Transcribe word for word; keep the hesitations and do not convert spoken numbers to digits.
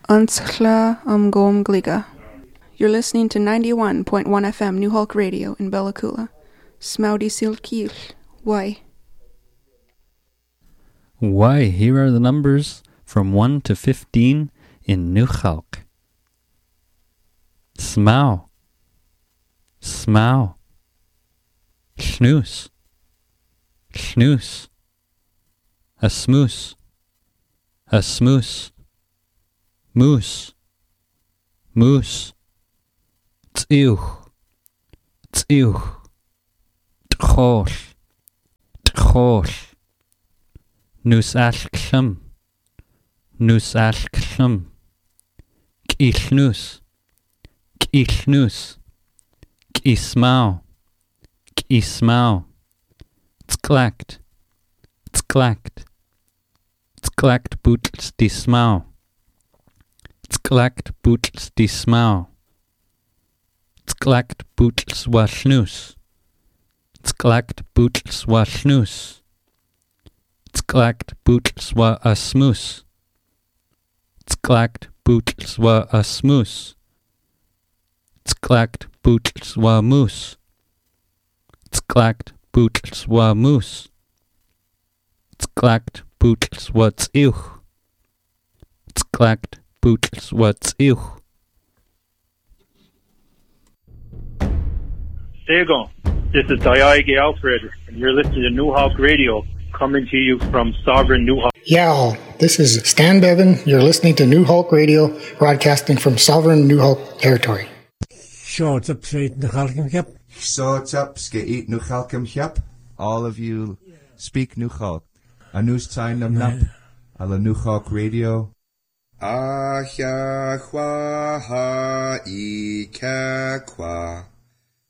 Ansla am Gom Gliga. You're listening to ninety-one point one F M New Hulk Radio in Bella Coola. Smoudy Silkiel. Why? Why, here are the numbers from one to fifteen in New Hulk. Smow. Smow. Schnoos. Schnoos. A smoose. A smoose. Moose. Moose. T'euch. T'euch. T'chol. T'chol. Nus all clym. Nus all clym. C'ilnus. C'ilnus. C'ismau. C'ismau. T'glakt. T'glakt. T'glakt bootles di smau. T'glakt bootles di smau. T'glakt bootles wa schnus. T'glakt bootles wa schnus. T'glakt bootles wa a smoose. T'glakt bootles wa a smoose. T'glakt bootles wa moose. T'glakt bootles wa moose. T'glakt bootles wa t'euch. T'glakt bootles wa t'euch. There you go. This is Diage Alfred, and you're listening to New Hulk Radio, coming to you from Sovereign New Hulk. Yeah, this is Stan Bevan. You're listening to New Hulk Radio, broadcasting from Sovereign New Hulk territory. Short up, straight New Hulkum Hip. Short up, skate New Hulkum Hip. All of you speak New Hulk. A news time nam nap. A la New Hulk Radio. Ah, ya, hua, ha, I, ka, kwa.